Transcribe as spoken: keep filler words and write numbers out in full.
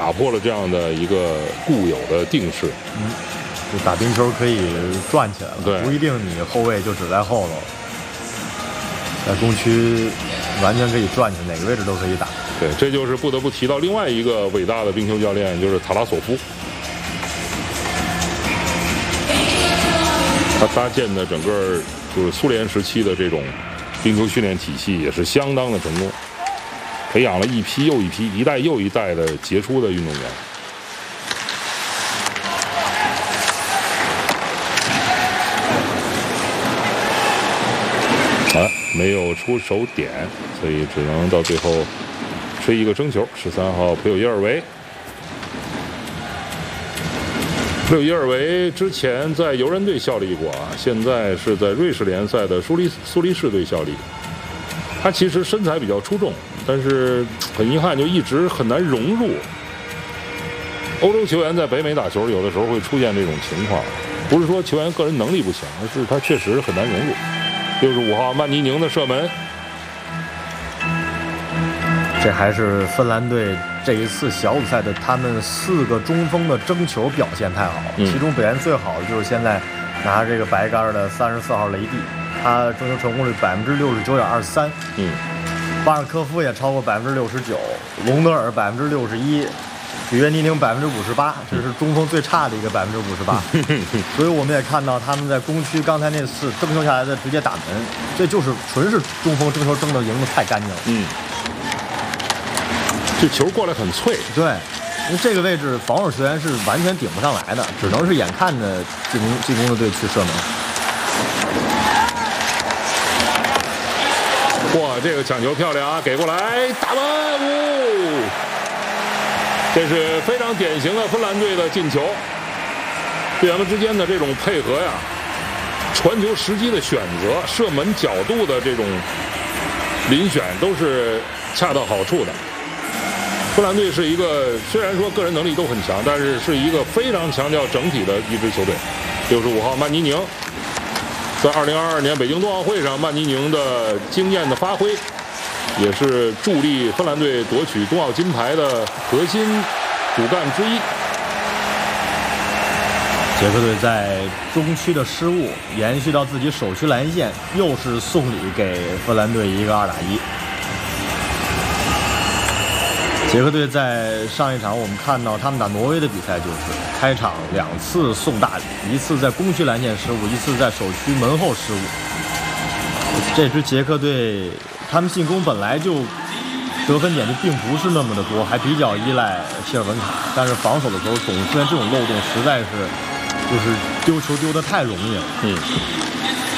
打破了这样的一个固有的定式。 嗯，就打冰球可以转起来了， 对， 不一定你后卫就只在后头，在攻区完全可以转起来，哪个位置都可以打。 对，这就是不得不提到另外一个伟大的冰球教练，就是塔拉索夫。他搭建的整个就是苏联时期的这种冰球训练体系也是相当的成功，培养了一批又一批、一代又一代的杰出的运动员。啊，没有出手点，所以只能到最后吹一个争球。十三号普友耶尔维。普友耶尔维之前在游人队效力过啊，现在是在瑞士联赛的苏黎苏黎世队效力。他其实身材比较出众，但是很遗憾就一直很难融入。欧洲球员在北美打球，有的时候会出现这种情况，不是说球员个人能力不强，而是他确实很难融入。六十五号曼尼宁的射门， 这还是芬兰队这一次小组赛的他们四个中锋的争球表现太好， 嗯、 其中表现最好的就是现在拿这个白杆的三十四号雷蒂，他争球成功率百分之六十九点二三， 嗯， 巴尔科夫也超过百分之六十九，隆德尔百分之六十一。比约尼宁百分之五十八，这是中锋最差的一个百分之五十八。所以我们也看到他们在攻区刚才那次争球下来的直接打门，这就是纯是中锋争球争的赢的太干净了。 嗯，这球过来很脆。 对，因为这个位置防守球员是完全顶不上来的，只能是眼看着进攻进攻的队去射门。 哇，这个抢球漂亮啊，给过来打门！哦，这是非常典型的芬兰队的进球，队员们之间的这种配合呀，传球时机的选择、射门角度的这种遴选都是恰到好处的。芬兰队是一个虽然说个人能力都很强，但是是一个非常强调整体的一支球队。六十五号曼尼宁，在二零二二年北京冬奥会上，曼尼宁的惊艳的发挥，也是助力芬兰队夺取冬奥金牌的核心骨干之一。 捷克队在中区的失误延续到自己首区蓝线，又是送礼给芬兰队一个二打一。捷克队在上一场我们看到他们打挪威的比赛，就是开场两次送大礼，一次在攻区蓝线失误，一次在首区门后失误。这支捷克队他们进攻本来就得分点就并不是那么的多，还比较依赖谢尔文卡，但是防守的时候总出现这种漏洞，实在是就是丢球丢得太容易了。 嗯，